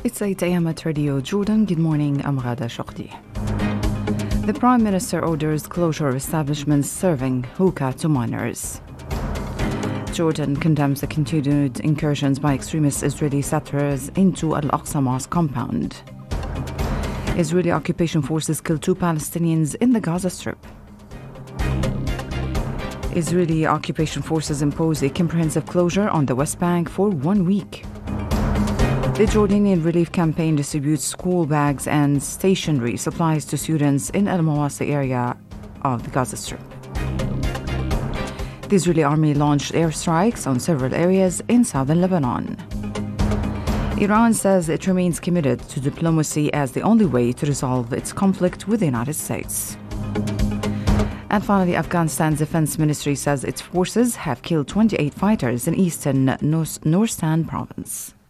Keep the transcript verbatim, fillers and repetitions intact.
It's eight a.m. at Radio Jordan. Good morning, I'm Ghada Shokti. The Prime Minister orders closure of establishments serving hookah to minors. Jordan condemns the continued incursions by extremist Israeli settlers into Al-Aqsa Mosque compound. Israeli occupation forces kill two Palestinians in the Gaza Strip. Israeli occupation forces impose a comprehensive closure on the West Bank for one week. The Jordanian Relief Campaign distributes school bags and stationery supplies to students in Al Mawasi area of the Gaza Strip. The Israeli army launched airstrikes on several areas in southern Lebanon. Iran says it remains committed to diplomacy as the only way to resolve its conflict with the United States. And finally, Afghanistan's defense ministry says its forces have killed twenty-eight fighters in eastern Nurstan province.